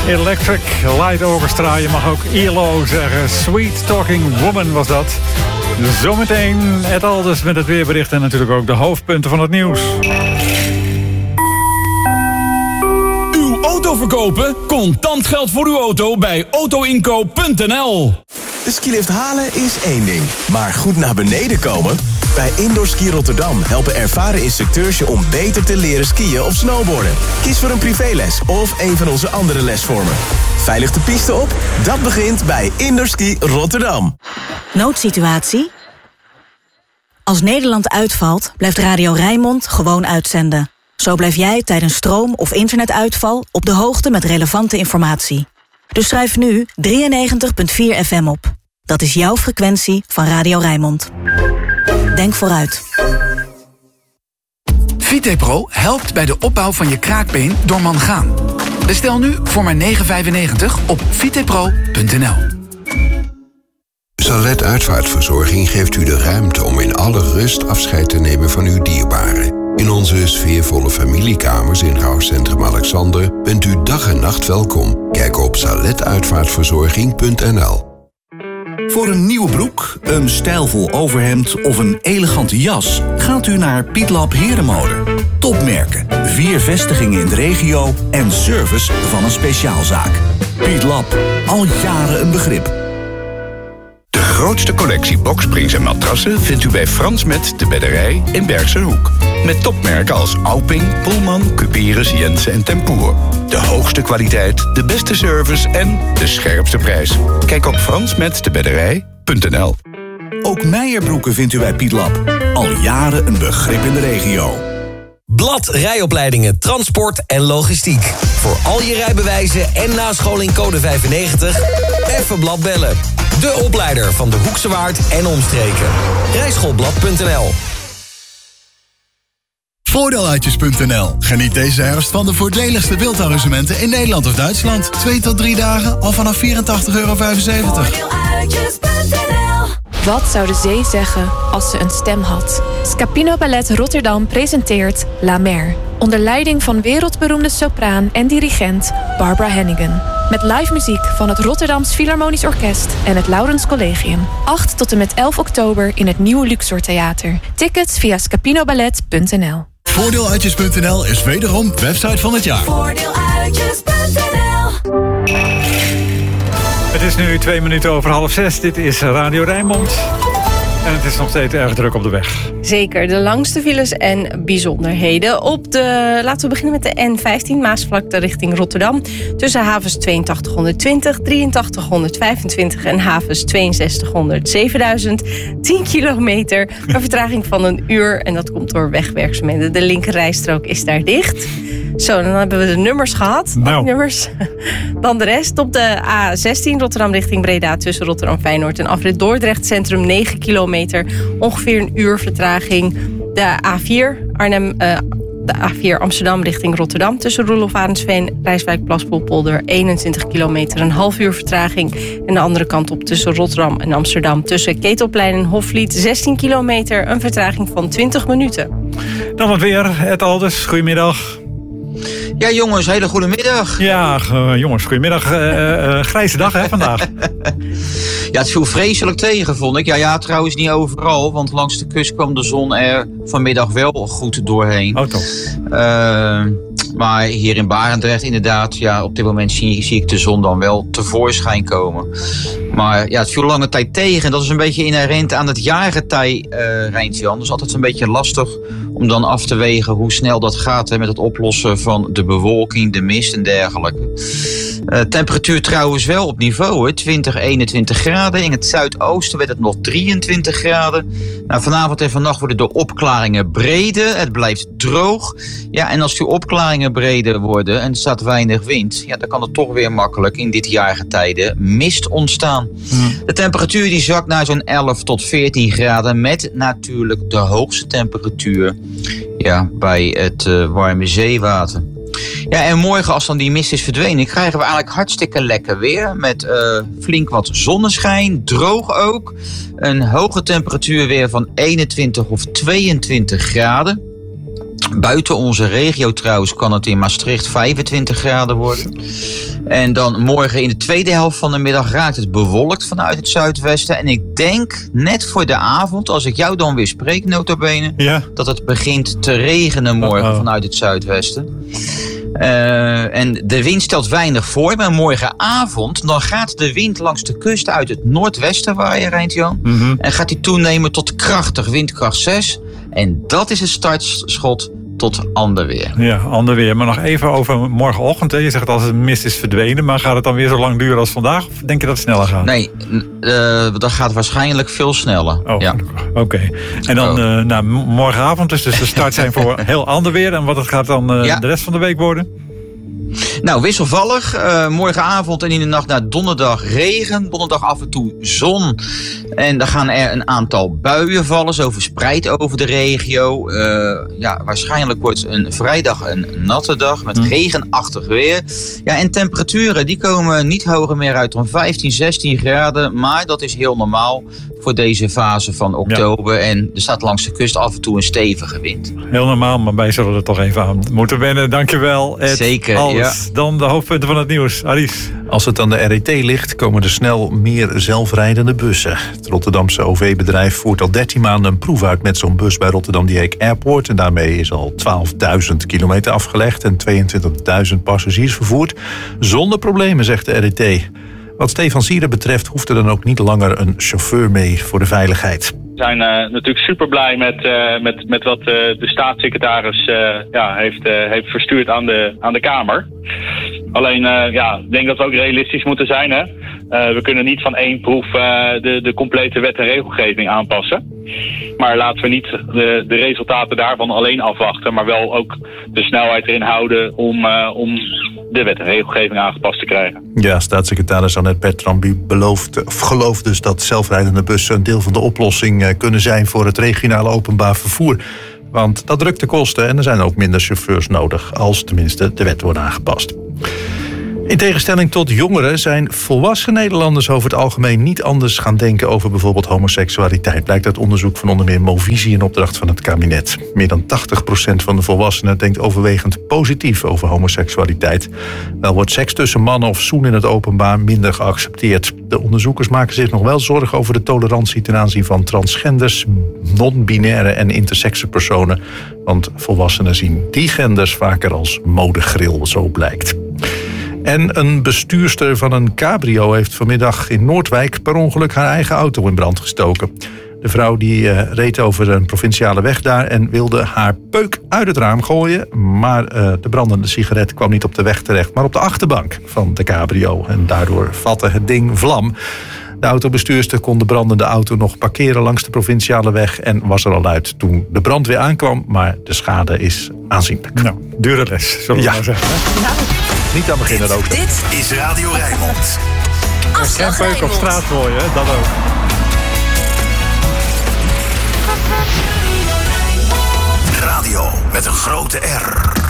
Electric Light Orchestra. Je mag ook ELO zeggen. Sweet Talking Woman was dat. Zometeen het Aldus met het weerbericht en natuurlijk ook de hoofdpunten van het nieuws. Uw auto verkopen? Contant geld voor uw auto bij autoinkoop.nl. De skilift halen is één ding, maar goed naar beneden komen? Bij Indoor Ski Rotterdam helpen ervaren instructeurs je om beter te leren skiën of snowboarden. Kies voor een privéles of een van onze andere lesvormen. Veilig de piste op? Dat begint bij Indoor Ski Rotterdam. Noodsituatie? Als Nederland uitvalt, blijft Radio Rijnmond gewoon uitzenden. Zo blijf jij tijdens stroom- of internetuitval op de hoogte met relevante informatie. Dus schrijf nu 93.4 FM op. Dat is jouw frequentie van Radio Rijnmond. Denk vooruit. VitePro helpt bij de opbouw van je kraakbeen door mangaan. Bestel nu voor maar €9,95 op vitepro.nl. Salet Uitvaartverzorging geeft u de ruimte om in alle rust afscheid te nemen van uw dierbaren. In onze sfeervolle familiekamers in Rouwcentrum Alexander bent u dag en nacht welkom. Kijk op saletuitvaartverzorging.nl. Voor een nieuwe broek, een stijlvol overhemd of een elegante jas gaat u naar Pietlab Herenmode. Topmerken, 4 vestigingen in de regio en service van een speciaalzaak. Pietlab, al jaren een begrip. De grootste collectie boksprings en matrassen vindt u bij Frans Met de Bedderij in Bergsenhoek. Met topmerken als Auping, Pullman, Cuperus, Jensen en Tempoer. De hoogste kwaliteit, de beste service en de scherpste prijs. Kijk op fransmetdebedderij.nl. Ook Meijerbroeken vindt u bij Pietlab. Al jaren een begrip in de regio. Blad Rijopleidingen, Transport en Logistiek. Voor al je rijbewijzen en nascholing code 95. Even Blad bellen. De opleider van de Hoekse Waard en omstreken. Rijschoolblad.nl. Voordeeluitjes.nl. Geniet deze herfst van de voordeligste wildarrangementen in Nederland of Duitsland. 2 tot 3 dagen al vanaf €84,75. Wat zou de zee zeggen als ze een stem had? Scapino Ballet Rotterdam presenteert La Mer. Onder leiding van wereldberoemde sopraan en dirigent Barbara Hannigan. Met live muziek van het Rotterdams Philharmonisch Orkest en het Laurens Collegium. 8 tot en met 11 oktober in het Nieuwe Luxor Theater. Tickets via scapinoballet.nl. Voordeeluitjes.nl is wederom website van het jaar. Voordeeluitjes.nl. Het is nu 2 minuten over 5:30. Dit is Radio Rijnmond. En het is nog steeds erg druk op de weg. Zeker, de langste files en bijzonderheden. Laten we beginnen met de N15 Maasvlakte richting Rotterdam. Tussen havens 8220, 8325 en havens 6200, 7000. 10 kilometer, een vertraging van een uur. En dat komt door wegwerkzaamheden. De linkerrijstrook is daar dicht. Zo, dan hebben we de nummers gehad. Nummers. Dan de rest. Op de A16 Rotterdam richting Breda tussen Rotterdam-Feyenoord en afrit Dordrecht Centrum 9 kilometer. Ongeveer een uur vertraging. De A4 Amsterdam richting Rotterdam tussen Roelof Arendsveen, Rijswijk, Plaspoelpolder 21 kilometer, een half uur vertraging. En de andere kant op tussen Rotterdam en Amsterdam tussen Ketelplein en Hofvliet 16 kilometer, een vertraging van 20 minuten. Dan het weer, Ed Alders, goedemiddag. Ja, jongens, hele goede middag. Ja, jongens, goedemiddag. Grijze dag, hè, vandaag. Ja, het viel vreselijk tegen, vond ik. Ja, trouwens niet overal, want langs de kust kwam de zon er vanmiddag wel goed doorheen. Oh, toch. Maar hier in Barendrecht inderdaad, ja, op dit moment zie ik de zon dan wel tevoorschijn komen. Maar ja, het viel lange tijd tegen. En dat is een beetje inherent aan het jaargetij, Rijntjan. Dus altijd een beetje lastig om dan af te wegen hoe snel dat gaat, hè, met het oplossen van de bewolking, de mist en dergelijke. Temperatuur trouwens wel op niveau, hè, 20, 21 graden. In het zuidoosten werd het nog 23 graden. Nou, vanavond en vannacht worden de opklaringen breder. Het blijft droog. Ja, en als die opklaringen breder worden en er staat weinig wind, ja, dan kan er toch weer makkelijk in dit jaargetijde mist ontstaan. De temperatuur die zakt naar zo'n 11 tot 14 graden met natuurlijk de hoogste temperatuur, ja, bij het warme zeewater. Ja, en morgen als dan die mist is verdwenen, krijgen we eigenlijk hartstikke lekker weer. Met flink wat zonneschijn, droog ook. Een hoge temperatuur weer van 21 of 22 graden. Buiten onze regio trouwens kan het in Maastricht 25 graden worden. En dan morgen in de tweede helft van de middag raakt het bewolkt vanuit het zuidwesten. En ik denk net voor de avond, als ik jou dan weer spreek, nota bene, dat het begint te regenen morgen vanuit het zuidwesten. En de wind stelt weinig voor, maar morgenavond dan gaat de wind langs de kust uit het noordwesten waaien, Reintjan. En gaat die toenemen tot krachtig, windkracht 6. En dat is het startschot tot ander weer. Ja, ander weer. Maar nog even over morgenochtend. Hè. Je zegt als het mist is verdwenen, maar gaat het dan weer zo lang duren als vandaag? Of denk je dat het sneller gaat? Nee, dat gaat waarschijnlijk veel sneller. Ja. Oké. En dan morgenavond dus de start zijn voor heel ander weer. En wat gaat dan de rest van de week worden? Nou, wisselvallig. Morgenavond en in de nacht naar donderdag regen. Donderdag af en toe zon. En dan gaan er een aantal buien vallen, zo verspreid over de regio. Waarschijnlijk wordt een vrijdag een natte dag met regenachtig weer. Ja, en temperaturen die komen niet hoger meer uit dan 15, 16 graden. Maar dat is heel normaal voor deze fase van oktober. En er staat langs de kust af en toe een stevige wind. Heel normaal, maar wij zullen er toch even aan moeten wennen. Dankjewel, Ed. Zeker, alles. Dan de hoofdpunten van het nieuws. Aris. Als het aan de RET ligt, komen er snel meer zelfrijdende bussen. Het Rotterdamse OV-bedrijf voert al 13 maanden een proef uit met zo'n bus bij Rotterdam Dieek Airport. En daarmee is al 12.000 kilometer afgelegd en 22.000 passagiers vervoerd. Zonder problemen, zegt de RET. Wat Stefan Sieren betreft hoeft er dan ook niet langer een chauffeur mee voor de veiligheid. We zijn natuurlijk super blij met wat de staatssecretaris heeft verstuurd aan de Kamer. Alleen, ik denk dat we ook realistisch moeten zijn. Hè? We kunnen niet van één proef de complete wet en regelgeving aanpassen. Maar laten we niet de resultaten daarvan alleen afwachten, maar wel ook de snelheid erin houden om de wet en regelgeving aangepast te krijgen. Ja, staatssecretaris Annette Bertrambi gelooft dus dat zelfrijdende bussen een deel van de oplossing kunnen zijn voor het regionale openbaar vervoer. Want dat drukt de kosten en er zijn ook minder chauffeurs nodig, als tenminste de wet wordt aangepast. In tegenstelling tot jongeren zijn volwassen Nederlanders over het algemeen niet anders gaan denken over bijvoorbeeld homoseksualiteit. Blijkt uit onderzoek van onder meer Movisie in opdracht van het kabinet. Meer dan 80% van de volwassenen denkt overwegend positief over homoseksualiteit. Wel wordt seks tussen mannen of zoen in het openbaar minder geaccepteerd. De onderzoekers maken zich nog wel zorgen over de tolerantie ten aanzien van transgenders, non-binaire en intersexe personen. Want volwassenen zien die genders vaker als modegril, zo blijkt. En een bestuurster van een cabrio heeft vanmiddag in Noordwijk per ongeluk haar eigen auto in brand gestoken. De vrouw die reed over een provinciale weg daar en wilde haar peuk uit het raam gooien. Maar de brandende sigaret kwam niet op de weg terecht, maar op de achterbank van de cabrio. En daardoor vatte het ding vlam. De autobestuurster kon de brandende auto nog parkeren langs de provinciale weg en was er al uit toen de brand weer aankwam. Maar de schade is aanzienlijk. Nou, dure les, zullen we maar zeggen. Niet aan beginnen roken. Dit is Radio Rijnmond. Geen peuk op straat gooien, dat ook. Radio met een grote R.